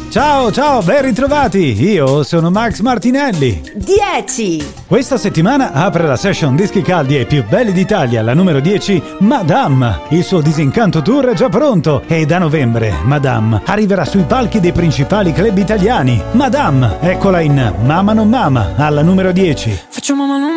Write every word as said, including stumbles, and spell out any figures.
Ciao, ciao, ben ritrovati! Io sono Max Martinelli. dieci. Questa settimana apre la session dischi caldi e più belli d'Italia, la numero dieci, Madame. Il suo Disincanto Tour è già pronto e da novembre Madame arriverà sui palchi dei principali club italiani. Madame, eccola in Mama non Mama, alla numero dieci. Faccio mamma non